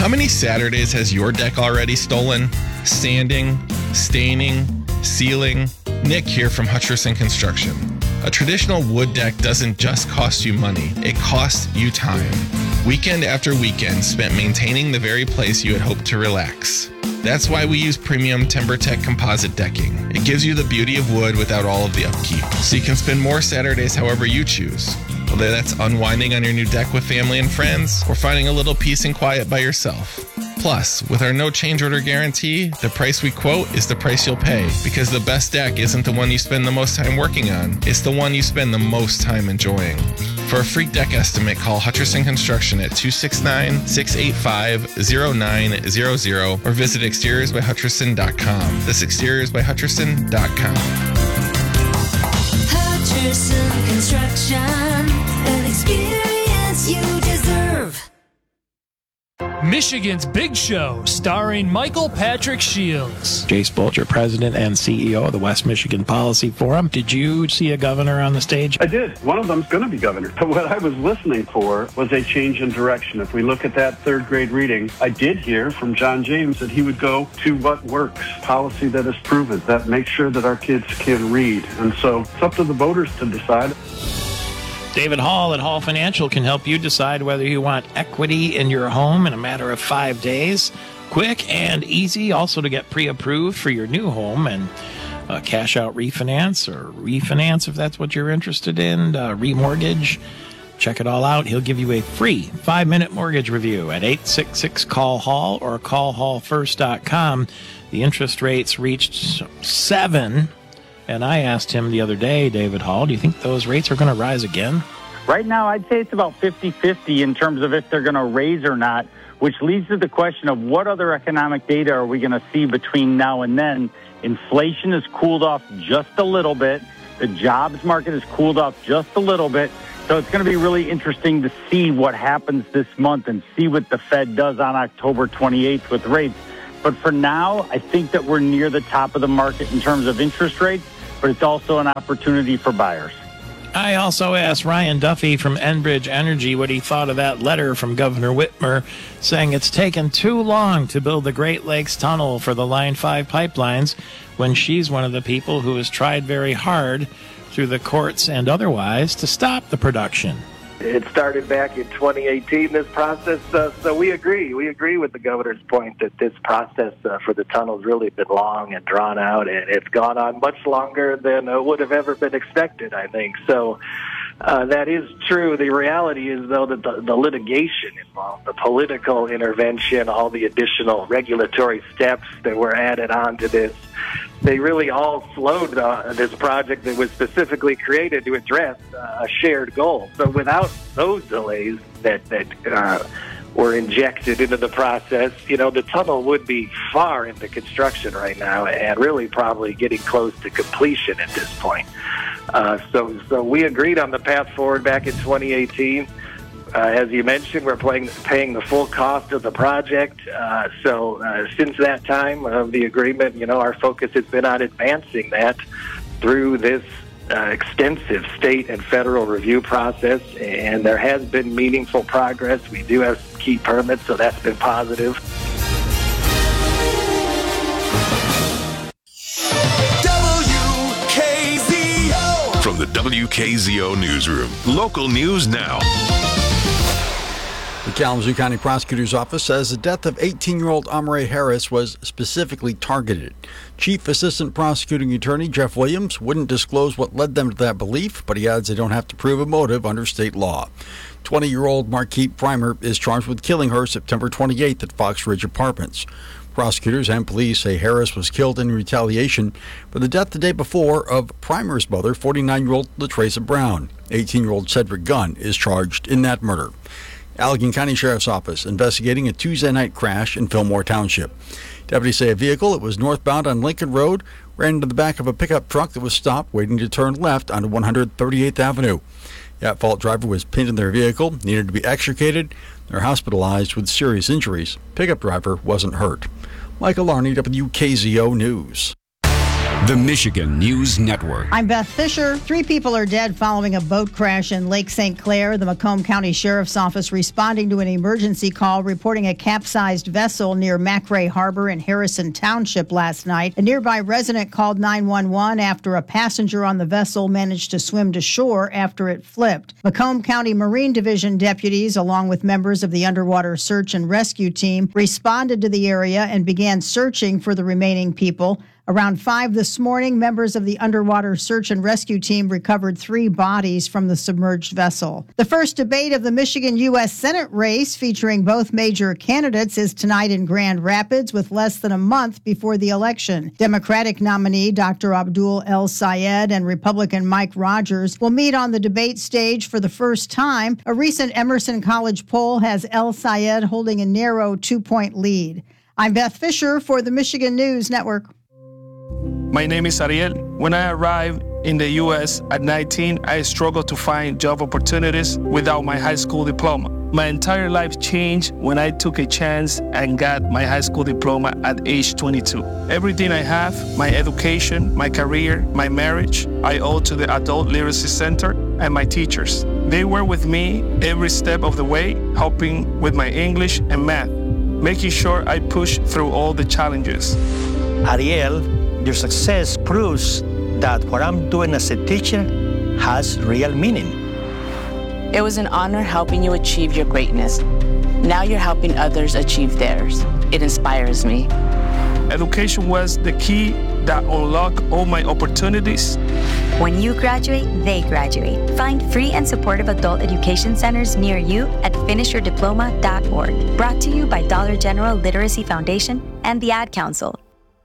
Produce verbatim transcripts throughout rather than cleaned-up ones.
How many Saturdays has your deck already stolen? Sanding, staining, sealing? Nick here from Hutcherson Construction. A traditional wood deck doesn't just cost you money, it costs you time. Weekend after weekend spent maintaining the very place you had hoped to relax. That's why we use premium TimberTech composite decking. It gives you the beauty of wood without all of the upkeep, so you can spend more Saturdays however you choose. Whether that's unwinding on your new deck with family and friends, or finding a little peace and quiet by yourself. Plus, with our no change order guarantee, the price we quote is the price you'll pay, because the best deck isn't the one you spend the most time working on, it's the one you spend the most time enjoying. For a free deck estimate, call Hutcherson Construction at two six nine, six eight five, zero nine zero zero or visit exteriors by hutcherson dot com. That's exteriors by hutcherson dot com. Hutcherson Construction, an experience you deserve. Michigan's Big Show, starring Michael Patrick Shields. Jay Spolcher, President and C E O of the West Michigan Policy Forum. Did you see a governor on the stage? I did. One of them's going to be governor. But what I was listening for was a change in direction. If we look at that third grade reading, I did hear from John James that he would go to what works, policy that is proven, that makes sure that our kids can read. And so it's up to the voters to decide. David Hall at Hall Financial can help you decide whether you want equity in your home in a matter of five days. Quick and easy also to get pre-approved for your new home and uh, cash out refinance or refinance if that's what you're interested in, uh, remortgage. Check it all out. He'll give you a free five-minute mortgage review at eight six six, call hall or call hall first dot com. The interest rates reached seven. And I asked him the other day, David Hall, do you think those rates are going to rise again? Right now, I'd say it's about fifty-fifty in terms of if they're going to raise or not, which leads to the question of what other economic data are we going to see between now and then. Inflation has cooled off just a little bit. The jobs market has cooled off just a little bit. So it's going to be really interesting to see what happens this month and see what the Fed does on October twenty-eighth with rates. But for now, I think that we're near the top of the market in terms of interest rates, but it's also an opportunity for buyers. I also asked Ryan Duffy from Enbridge Energy what he thought of that letter from Governor Whitmer saying it's taken too long to build the Great Lakes Tunnel for the Line five pipelines when she's one of the people who has tried very hard through the courts and otherwise to stop the production. It started back in twenty eighteen, this process, uh, so we agree. We agree with the governor's point that this process uh, for the tunnel's really been long and drawn out, and it's gone on much longer than uh, would have ever been expected, I think. So uh, that is true. The reality is, though, that the, the litigation involved, the political intervention, all the additional regulatory steps that were added on to this, they really all slowed uh, this project that was specifically created to address uh, a shared goal. So without those delays that, that uh, were injected into the process, you know, the tunnel would be far into construction right now and really probably getting close to completion at this point. Uh, so, so we agreed on the path forward back in twenty eighteen. Uh, as you mentioned, we're playing, paying the full cost of the project. Uh, so uh, since that time of the agreement, you know, our focus has been on advancing that through this uh, extensive state and federal review process. And there has been meaningful progress. We do have some key permits, so that's been positive. W K Z O. From the W K Z O Newsroom, local news now. The Kalamazoo County Prosecutor's Office says the death of eighteen-year-old Amare Harris was specifically targeted. Chief Assistant Prosecuting Attorney Jeff Williams wouldn't disclose what led them to that belief, but he adds they don't have to prove a motive under state law. twenty-year-old Marquette Primer is charged with killing her September twenty-eighth at Fox Ridge Apartments. Prosecutors and police say Harris was killed in retaliation for the death the day before of Primer's mother, forty-nine-year-old LaTresa Brown. eighteen-year-old Cedric Gunn is charged in that murder. Allegan County Sheriff's Office investigating a Tuesday night crash in Fillmore Township. Deputies say a vehicle that was northbound on Lincoln Road ran into the back of a pickup truck that was stopped waiting to turn left onto one hundred thirty-eighth Avenue. The at-fault driver was pinned in their vehicle, needed to be extricated. They're hospitalized with serious injuries. Pickup driver wasn't hurt. Michael Larney, W K Z O News. The Michigan News Network. I'm Beth Fisher. Three people are dead following a boat crash in Lake Saint Clair. The Macomb County Sheriff's Office responding to an emergency call reporting a capsized vessel near McRae Harbor in Harrison Township last night. A nearby resident called nine one one after a passenger on the vessel managed to swim to shore after it flipped. Macomb County Marine Division deputies, along with members of the underwater search and rescue team, responded to the area and began searching for the remaining people. Around five this morning, members of the underwater search and rescue team recovered three bodies from the submerged vessel. The first debate of the Michigan U S Senate race, featuring both major candidates, is tonight in Grand Rapids with less than a month before the election. Democratic nominee Doctor Abdul El Sayed and Republican Mike Rogers will meet on the debate stage for the first time. A recent Emerson College poll has El Sayed holding a narrow two-point lead. I'm Beth Fisher for the Michigan News Network. My name is Ariel. When I arrived in the U S at nineteen, I struggled to find job opportunities without my high school diploma. My entire life changed when I took a chance and got my high school diploma at age twenty-two. Everything I have, my education, my career, my marriage, I owe to the Adult Literacy Center and my teachers. They were with me every step of the way, helping with my English and math, making sure I pushed through all the challenges. Ariel, your success proves that what I'm doing as a teacher has real meaning. It was an honor helping you achieve your greatness. Now you're helping others achieve theirs. It inspires me. Education was the key that unlocked all my opportunities. When you graduate, they graduate. Find free and supportive adult education centers near you at finish your diploma dot org. Brought to you by Dollar General Literacy Foundation and the Ad Council.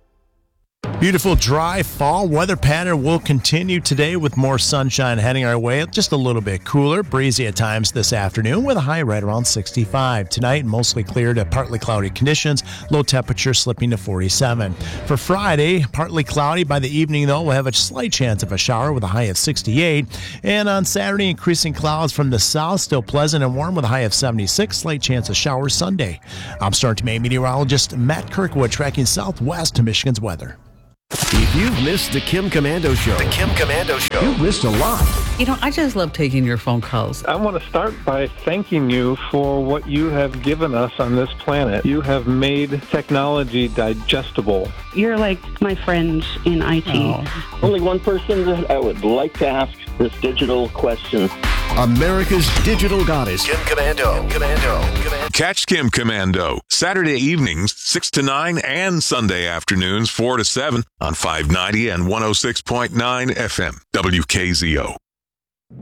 Beautiful, dry fall weather pattern will continue today with more sunshine heading our way. Just a little bit cooler, breezy at times this afternoon with a high right around sixty-five. Tonight, mostly clear to partly cloudy conditions, low temperature slipping to forty-seven. For Friday, partly cloudy. By the evening, though, we'll have a slight chance of a shower with a high of sixty-eight. And on Saturday, increasing clouds from the south, still pleasant and warm with a high of seventy-six. Slight chance of showers Sunday. I'm Star to Maine meteorologist Matt Kirkwood tracking southwest to Michigan's weather. If you've missed the Kim Komando Show, the Kim Komando Show, you've missed a lot. You know, I just love taking your phone calls. I want to start by thanking you for what you have given us on this planet. You have made technology digestible. You're like my friends in I T. Oh. Only one person that I would like to ask this digital question. America's digital goddess, Kim Komando. Kim Komando. Commando. Catch Kim Komando Saturday evenings, six to nine, and Sunday afternoons, four to seven on five ninety and one oh six point nine F M, W K Z O.